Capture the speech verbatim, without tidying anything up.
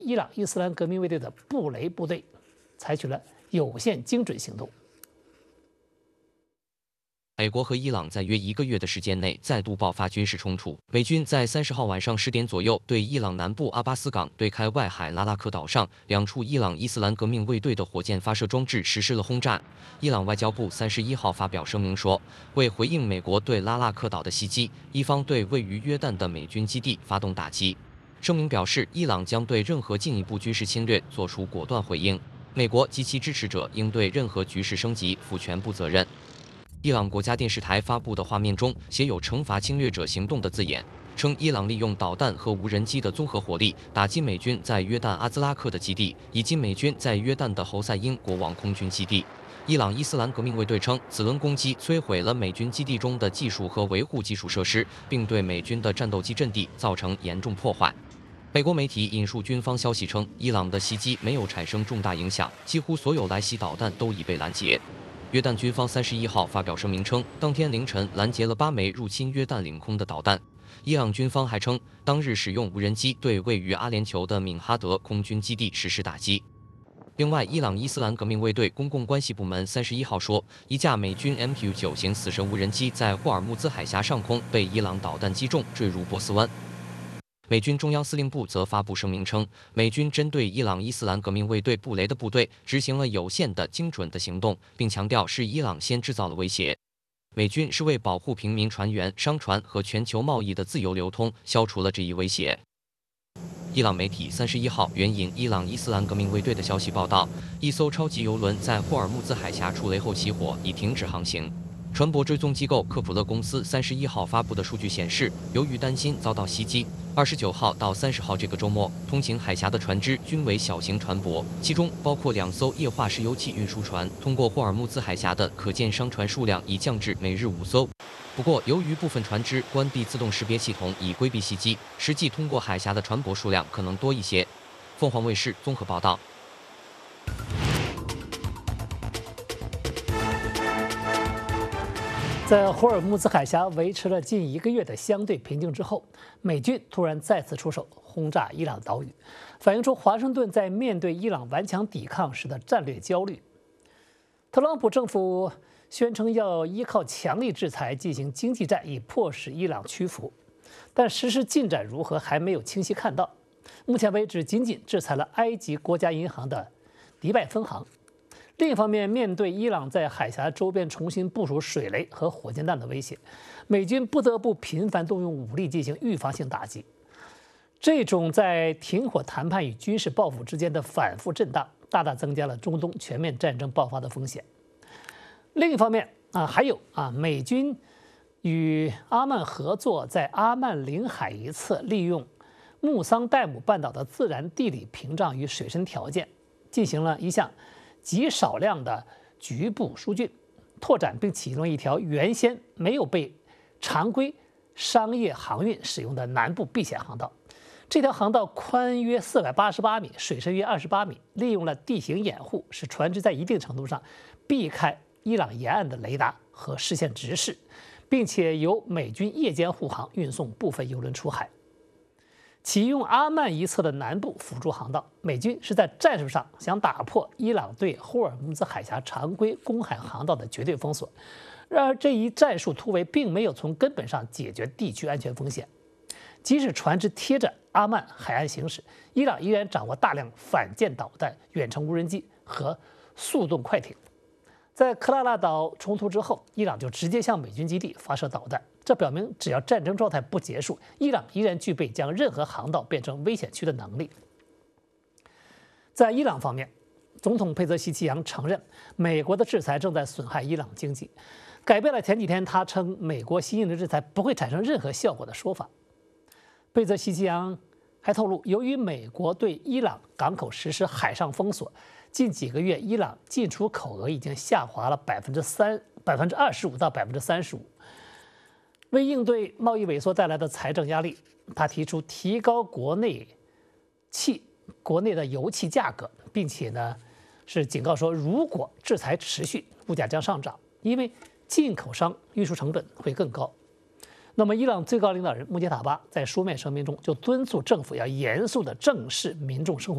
伊朗伊斯兰革命卫队的布雷部队采取了有限精准行动。 美国和伊朗在约一个月的时间内再度爆发军事冲突。美军在三十号晚上十点左右对伊朗南部阿巴斯港对开外海拉拉克岛上两处伊朗伊斯兰革命卫队的火箭发射装置实施了轰炸。伊朗外交部三十一号发表声明说，为回应美国对拉拉克岛的袭击，伊方对位于约旦的美军基地发动打击。声明表示，伊朗将对任何进一步军事侵略作出果断回应，美国及其支持者应对任何局势升级负全部责任。伊朗国家电视台发布的画面中写有惩罚侵略者行动的字眼，称伊朗利用导弹和无人机的综合火力打击美军在约旦阿兹拉克的基地，以及美军在约旦的侯赛因国王空军基地。伊朗伊斯兰革命卫队称，此轮攻击摧毁了美军基地中的技术和维护基础设施，并对美军的战斗机阵地造成严重破坏。美国媒体引述军方消息称，伊朗的袭击没有产生重大影响，几乎所有来袭导弹都已被拦截。约旦军方三十一号发表声明称，当天凌晨拦截了八枚入侵约旦领空的导弹。伊朗军方还称，当日使用无人机对位于阿联酋的敏哈德空军基地实施打击。另外，伊朗伊斯兰革命卫队公共关系部门三十一号说，一架美军 M Q 九型死神无人机在霍尔木兹海峡上空被伊朗导弹击中，坠入波斯湾。美军中央司令部则发布声明称，美军针对伊朗伊斯兰革命卫队布雷的部队执行了有限的、精准的行动，并强调是伊朗先制造了威胁。美军是为保护平民船员、商船和全球贸易的自由流通，消除了这一威胁。伊朗媒体三十一号援引伊朗伊斯兰革命卫队的消息报道，一艘超级油轮在霍尔木兹海峡触雷后起火，已停止航行。船舶追踪机构科普勒公司三十一号发布的数据显示，由于担心遭到袭击，二十九号到三十号这个周末，通行海峡的船只均为小型船舶，其中包括两艘液化石油气运输船。通过霍尔木兹海峡的可见商船数量已降至每日五艘。不过，由于部分船只关闭自动识别系统以规避袭击，实际通过海峡的船舶数量可能多一些。凤凰卫视综合报道。 在霍尔木兹海峡维持了近一个月的相对平静之后，美军突然再次出手轰炸伊朗岛屿，反映出华盛顿在面对伊朗顽强抵抗时的战略焦虑。特朗普政府宣称要依靠强力制裁进行经济战，以迫使伊朗屈服，但实施进展如何还没有清晰看到。目前为止，仅仅制裁了埃及国家银行的迪拜分行。另一方面，面对伊朗在海峡周边重新部署水雷和火箭弹的威胁，美军不得不频繁动用武力进行预防性打击。这种在停火谈判与军事报复之间的反复震荡，大大增加了中东全面战争爆发的风险。另一方面啊，还有啊，美军与阿曼合作，在阿曼领海一侧利用穆桑代姆半岛的自然地理屏障与水深条件，进行了一项极少量的局部疏浚、拓展，并启动一条原先没有被常规商业航运使用的南部避险航道。这条航道宽约四百八十八米，水深约二十八米，利用了地形掩护，使船只在一定程度上避开伊朗沿岸的雷达和视线直视，并且由美军夜间护航，运送部分油轮出海。启用阿曼一侧的南部辅助航道，美军是在战术上想打破伊朗对霍尔木兹海峡常规公海航道的绝对封锁。然而，这一战术突围并没有从根本上解决地区安全风险。即使船只贴着阿曼海岸行驶，伊朗依然掌握大量反舰导弹、远程无人机和速动快艇。在克拉拉岛冲突之后，伊朗就直接向美军基地发射导弹，这表明只要战争状态不结束，伊朗依然具备将任何航道变成危险区的能力。在伊朗方面，总统佩泽希奇扬承认，美国的制裁正在损害伊朗经济，改变了前几天他称美国新颖的制裁不会产生任何效果的说法。佩泽希奇扬还透露，由于美国对伊朗港口实施海上封锁，近几个月伊朗进出口额已经下滑了百分之三、百分之二十五到百分之三十五。为应对贸易萎缩带来的财政压力，他提出提高国内气、国内的油气价格，并且呢是警告说，如果制裁持续，物价将上涨，因为进口商运输成本会更高。那么，伊朗最高领导人穆杰塔巴在书面声明中就敦促政府要严肃地正视民众生活。